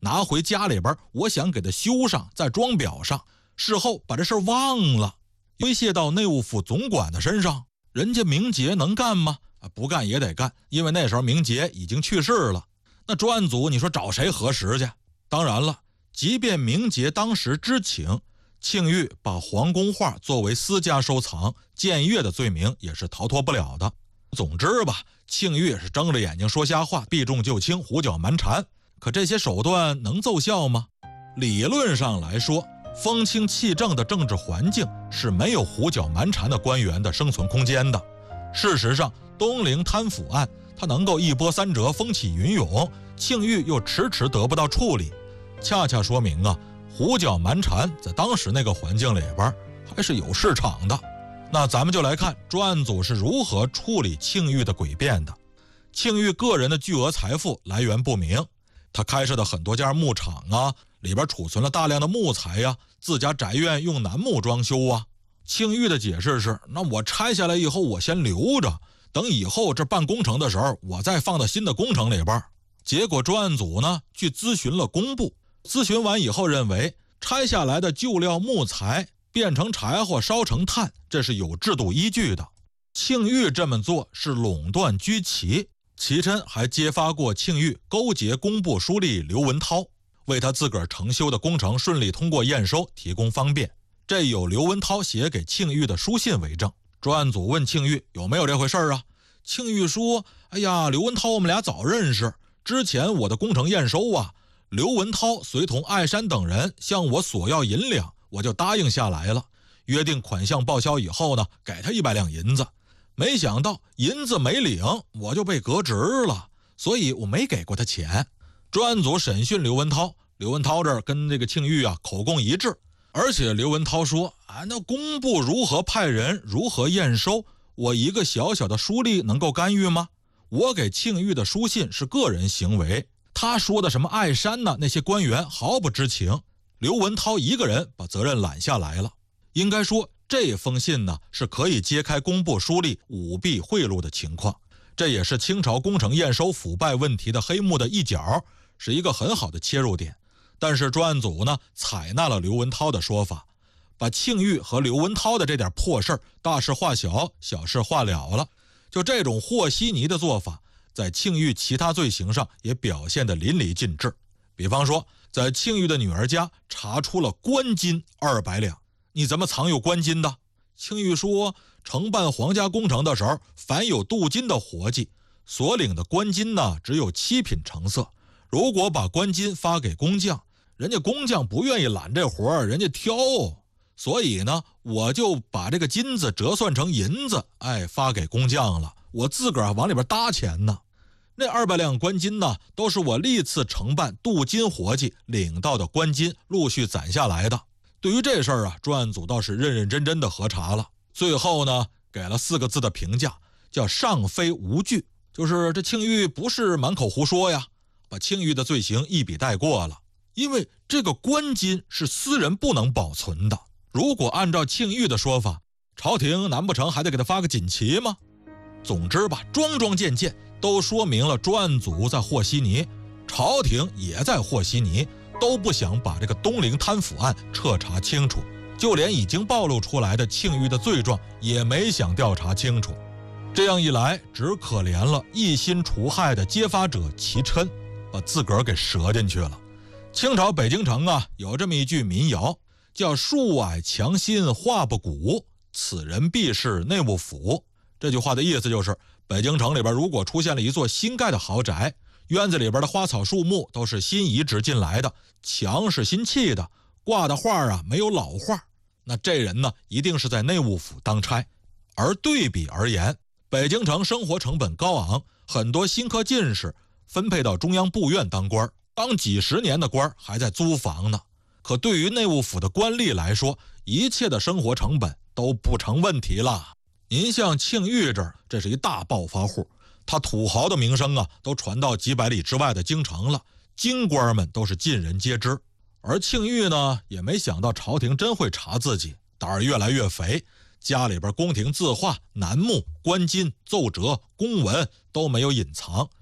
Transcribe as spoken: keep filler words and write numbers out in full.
拿回家里边，我想给他修上，再装裱上，事后把这事忘了，推卸到内务府总管的身上。人家明杰能干吗？不干也得干，因为那时候明杰已经去世了。那专案组你说找谁核实去？当然了，即便明杰当时知情，庆玉把皇宫画作为私家收藏，僭越的罪名也是逃脱不了的。总之吧，庆玉是睁着眼睛说瞎话，避重就轻，胡搅蛮缠。可这些手段能奏效吗？理论上来说，风清气正的政治环境是没有胡搅蛮缠的官员的生存空间的。事实上，东陵贪腐案它能够一波三折，风起云涌，庆玉又迟迟得不到处理，恰恰说明啊，胡搅蛮缠在当时那个环境里边还是有市场的。那咱们就来看专案组是如何处理庆玉的诡辩的。庆玉个人的巨额财富来源不明，他开设的很多家牧场啊，里边储存了大量的木材呀、啊，自家宅院用楠木装修啊。庆玉的解释是，那我拆下来以后我先留着，等以后这办工程的时候我再放到新的工程里边。结果专案组呢去咨询了工部，咨询完以后认为拆下来的旧料木材变成柴火烧成炭，这是有制度依据的。庆玉这么做是垄断居奇，其琛还揭发过庆玉勾结工部书吏刘文涛，为他自个儿承修的工程顺利通过验收提供方便。这有刘文涛写给庆玉的书信为证。专案组问庆玉有没有这回事啊？庆玉说，哎呀，刘文涛我们俩早认识，之前我的工程验收啊，刘文涛随同艾山等人向我索要银两，我就答应下来了，约定款项报销以后呢，给他一百两银子。没想到银子没领，我就被革职了，所以我没给过他钱。专案组审讯刘文涛，刘文涛这儿跟这个庆玉啊口供一致，而且刘文涛说啊，那工部如何派人，如何验收，我一个小小的书吏能够干预吗？我给庆玉的书信是个人行为，他说的什么艾山呢，那些官员毫不知情，刘文涛一个人把责任揽下来了。应该说这封信呢是可以揭开工部书吏舞弊贿赂的情况，这也是清朝工程验收腐败问题的黑幕的一角，是一个很好的切入点。但是专案组呢采纳了刘文涛的说法，把庆玉和刘文涛的这点破事儿大事化小，小事化了了。就这种和稀泥的做法，在庆玉其他罪行上也表现得淋漓尽致。比方说，在庆玉的女儿家查出了官金二百两，你怎么藏有官金的？庆玉说，承办皇家工程的时候，凡有镀金的活计，所领的官金呢只有七品成色。如果把官金发给工匠，人家工匠不愿意揽这活儿，人家挑，所以呢，我就把这个金子折算成银子，哎，发给工匠了，我自个儿往里边搭钱呢。那二百两官金呢，都是我历次承办镀金活计领到的官金陆续攒下来的。对于这事儿啊，专案组倒是认认真真的核查了，最后呢，给了四个字的评价，叫上非无据，就是这庆玉不是满口胡说呀，把庆玉的罪行一笔带过了。因为这个官金是私人不能保存的，如果按照庆玉的说法，朝廷难不成还得给他发个锦旗吗？总之吧，桩桩件件都说明了专案组在和稀泥，朝廷也在和稀泥，都不想把这个东陵贪腐案彻查清楚，就连已经暴露出来的庆玉的罪状也没想调查清楚。这样一来，只可怜了一心除害的揭发者齐琛，把自个儿给折进去了。清朝北京城啊，有这么一句民谣，叫树矮强心画不鼓，此人必是内务府。这句话的意思就是，北京城里边如果出现了一座新盖的豪宅，院子里边的花草树木都是新移植进来的，墙是新砌的，挂的画啊没有老画，那这人呢一定是在内务府当差。而对比而言，北京城生活成本高昂，很多新科进士分配到中央部院当官，当几十年的官还在租房呢。可对于内务府的官吏来说，一切的生活成本都不成问题了。您像庆玉这儿，这是一大暴发户，他土豪的名声啊都传到几百里之外的京城了，京官们都是尽人皆知。而庆玉呢，也没想到朝廷真会查自己，胆儿越来越肥，家里边宫廷字画、楠木、官金、奏折、公文都没有隐藏，